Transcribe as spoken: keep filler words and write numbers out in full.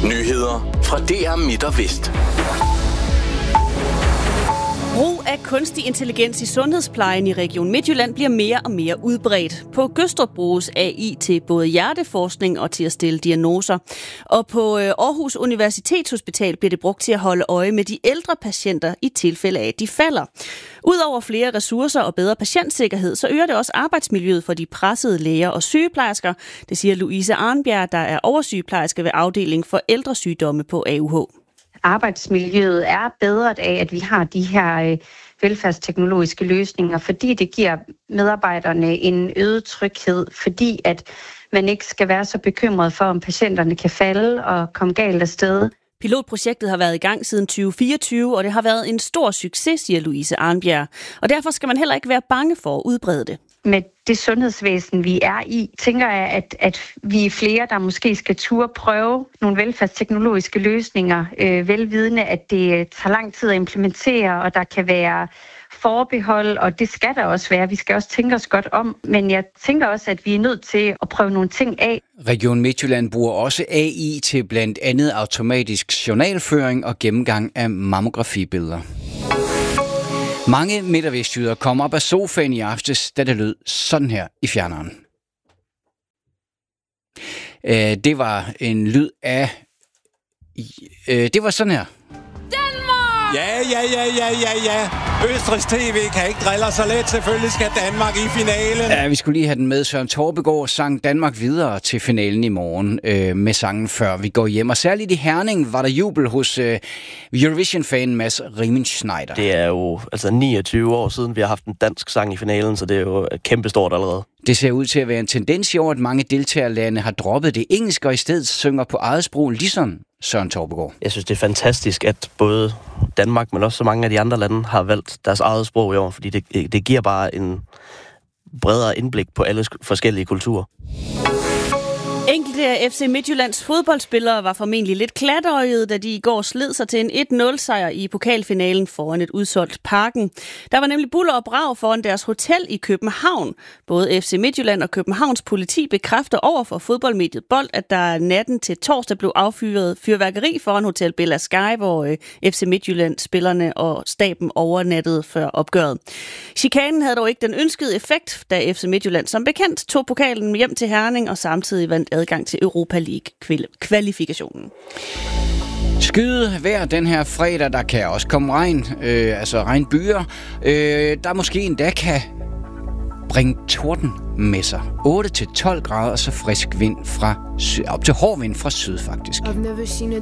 Nyheder fra D R Midt og Vest. Brug af kunstig intelligens i sundhedsplejen i Region Midtjylland bliver mere og mere udbredt. På Gødstrup bruges A I til både hjerteforskning og til at stille diagnoser. Og på Aarhus Universitetshospital bliver det brugt til at holde øje med de ældre patienter i tilfælde af, at de falder. Udover flere ressourcer og bedre patientsikkerhed, så øger det også arbejdsmiljøet for de pressede læger og sygeplejersker. Det siger Louise Arnbjerg, der er oversygeplejerske ved afdeling for ældresygdomme på A U H. Arbejdsmiljøet er bedret af, at vi har de her velfærdsteknologiske løsninger, fordi det giver medarbejderne en øget tryghed, fordi at man ikke skal være så bekymret for, om patienterne kan falde og komme galt afsted. Pilotprojektet har været i gang siden tyve fireogtyve, og det har været en stor succes, siger Louise Arnbjerg. Og derfor skal man heller ikke være bange for at udbrede det. Med det sundhedsvæsen, vi er i, tænker jeg, at, at vi er flere, der måske skal turde prøve nogle velfærdsteknologiske løsninger, øh, velvidende, at det tager lang tid at implementere, og der kan være forbehold, og det skal der også være. Vi skal også tænke os godt om, men jeg tænker også, at vi er nødt til at prøve nogle ting af. Region Midtjylland bruger også A I til blandt andet automatisk journalføring og gennemgang af mammografibilleder. Mange midt- og vestjyder kom op af sofaen i aftes, da det lød sådan her i fjerneren. Øh, det var en lyd af... Øh, det var sådan her. Ja, ja, ja, ja, ja, ja. Østrigs T V kan ikke drille så let. Selvfølgelig skal Danmark i finalen. Ja, vi skulle lige have den med. Søren Torpegaard sang Danmark videre til finalen i morgen øh, med sangen Før vi går hjem. Og særligt i Herning var der jubel hos øh, Eurovision-fan Mads Riemenschneider. Det er jo altså niogtyve år siden, vi har haft en dansk sang i finalen, så det er jo kæmpestort allerede. Det ser ud til at være en tendens i år, at mange deltagerlande har droppet det engelske og i stedet synger på eget sprog, ligesom Søren Torpegaard. Jeg synes, det er fantastisk, at både Danmark, men også så mange af de andre lande har valgt deres eget sprog i år, fordi det, det giver bare en bredere indblik på alle forskellige kulturer. Enkelte af F C Midtjyllands fodboldspillere var formentlig lidt klatøjede, da de i går sled sig til en et nul sejr i pokalfinalen foran et udsolgt Parken. Der var nemlig buller og brag foran deres hotel i København. Både F C Midtjylland og Københavns politi bekræfter over for fodboldmediet Bold, at der natten til torsdag blev affyret fyrværkeri foran Hotel Bella Sky, hvor F C Midtjylland-spillerne og staben overnattede før opgøret. Chikanen havde dog ikke den ønskede effekt, da F C Midtjylland som bekendt tog pokalen hjem til Herning og samtidig vandt adgang til Europa League-kvalifikationen. Skyde vejr den her fredag, der kan også komme regn, øh, altså regnbyer, øh, der måske endda kan bringe torden med sig. otte til tolv grader og så frisk vind fra syd, op til hård vind fra syd faktisk. I've never seen a